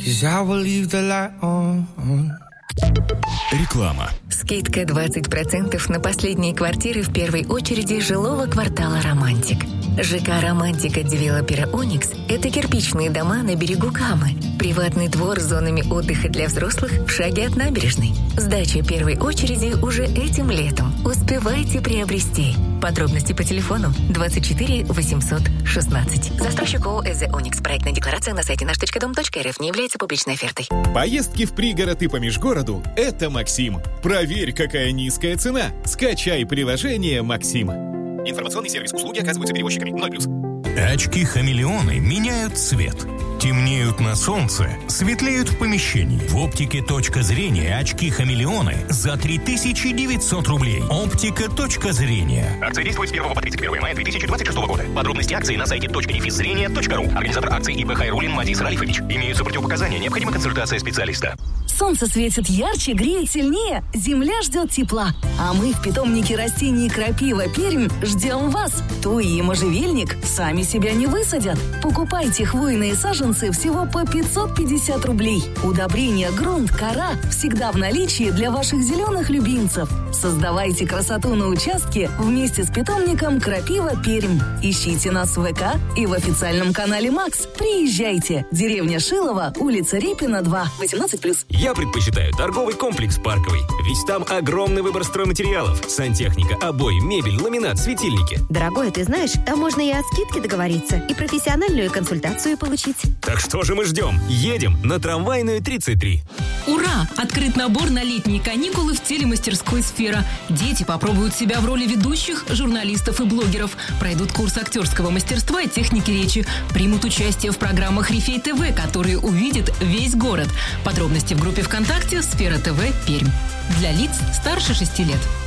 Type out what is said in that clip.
'cause I will leave the light on. Реклама. Скидка 20% на последние квартиры в первой очереди жилого квартала «Романтик». ЖК «Романтик» от девелопера «Оникс» – это кирпичные дома на берегу Камы, приватный двор с зонами отдыха для взрослых в шаге от набережной. Сдача первой очереди уже этим летом. Успевайте приобрести. Подробности по телефону 24 816. Застройщик ООО «ЭЗ Оникс». Проектная декларация на сайте наш.дом.рф не является публичной офертой. Поездки в пригород и по межгороду – это Максим. Проверь, какая низкая цена. Скачай приложение «Максим». Информационный сервис. Услуги оказываются перевозчиками. 0+. Очки-хамелеоны меняют цвет. Темнеют на солнце, светлеют в помещении. В оптике «Точка зрения» очки-хамелеоны за 3900 рублей. Оптика «Точка зрения». Акция действует с 1 по 31 мая 2026 года. Подробности акции на сайте .нефиззрения.ру. Организатор акции ИП «Хайруллин» Мадис Ралифович. Имеются противопоказания. Необходима консультация специалиста. Солнце светит ярче, греет сильнее. Земля ждет тепла. А мы в питомнике растений «Крапива Пермь» ждем вас. Туи и можжевельник сами себя не высадят. Покупайте хвойные саженцы всего по 550 рублей. Удобрения грунт, кора всегда в наличии для ваших зеленых любимцев. Создавайте красоту на участке вместе с питомником «Крапива Пермь». Ищите нас в ВК и в официальном канале «Макс». Приезжайте. Деревня Шилова, улица Репина, 2, 18+. Я предпочитаю торговый комплекс «Парковый», ведь там огромный выбор стройматериалов, сантехника, обои, мебель, ламинат, светильники. Дорогой, ты знаешь, там можно и о скидке договориться, и профессиональную консультацию получить. Так что же мы ждем? Едем на Трамвайную 33. Ура! Открыт набор на летние каникулы в телемастерской «Сфера». Дети попробуют себя в роли ведущих, журналистов и блогеров, пройдут курс актерского мастерства и техники речи, примут участие в программах «Рифей ТВ», которые увидит весь город. Подробности в группе ВКонтакте «Сфера ТВ Пермь». Для лиц старше 6 лет.